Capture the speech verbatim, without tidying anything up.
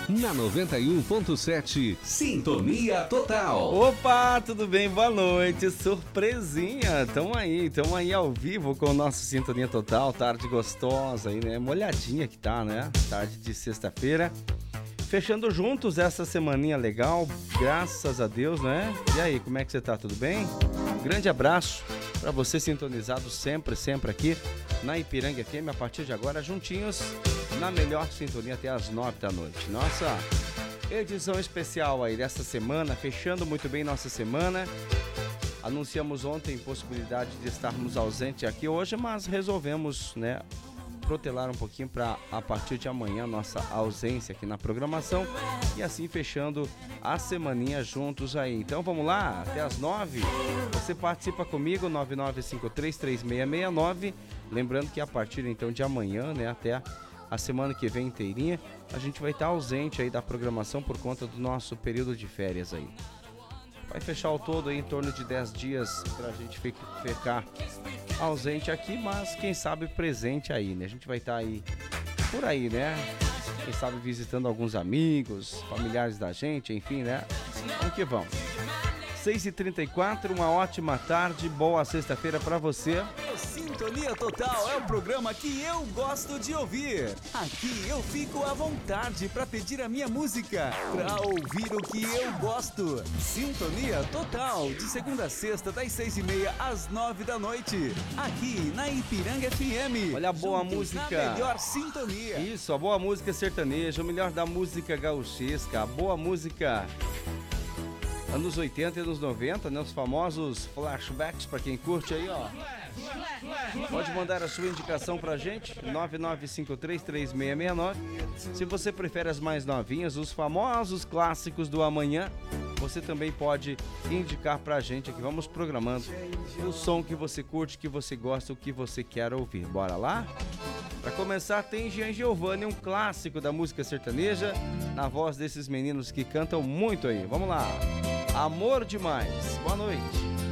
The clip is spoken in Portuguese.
Na noventa e um ponto sete, Sintonia Total. Opa, tudo bem? Boa noite. Surpresinha. Tamo aí, tamo aí ao vivo com o nosso Sintonia Total. Tarde gostosa aí, né? Molhadinha que tá, né? Tarde de sexta-feira. Fechando juntos essa semaninha legal, graças a Deus, né? E aí, como é que você tá? Tudo bem? Grande abraço para você sintonizado sempre, sempre aqui na Ipiranga F M, a partir de agora, juntinhos, na melhor sintonia até as nove da noite. Nossa edição especial aí desta semana, fechando muito bem nossa semana. Anunciamos ontem possibilidade de estarmos ausentes aqui hoje, mas resolvemos, né, protelar um pouquinho para a partir de amanhã nossa ausência aqui na programação e assim fechando a semaninha juntos aí. Então vamos lá, até as nove, você participa comigo, nove nove cinco três três seis seis nove, lembrando que a partir então de amanhã, né, até a semana que vem inteirinha, a gente vai estar ausente aí da programação por conta do nosso período de férias aí. Vai fechar o todo aí em torno de dez dias pra gente ficar ausente aqui, mas quem sabe presente aí, né? A gente vai estar aí, por aí, né? Quem sabe visitando alguns amigos, familiares da gente, enfim, né? Vamos que vamos. seis e trinta e quatro, uma ótima tarde, boa sexta-feira pra você. Sintonia Total é o programa que eu gosto de ouvir. Aqui eu fico à vontade para pedir a minha música, para ouvir o que eu gosto. Sintonia Total, de segunda a sexta, das seis e meia às nove da noite. Aqui na Ipiranga F M. Olha a boa música. Na melhor sintonia. Isso, a boa música sertaneja, o melhor da música gauchesca, a boa música anos oitenta e anos noventa, né? Os famosos flashbacks para quem curte aí, ó. Pode mandar a sua indicação pra gente, nove nove cinco três três seis seis nove. Se você prefere as mais novinhas, os famosos clássicos do amanhã, você também pode indicar pra gente aqui. Vamos programando o som que você curte, que você gosta, o que você quer ouvir. Bora lá? Pra começar, tem Jean Giovanni, um clássico da música sertaneja, na voz desses meninos que cantam muito aí. Vamos lá. Amor Demais. Boa noite.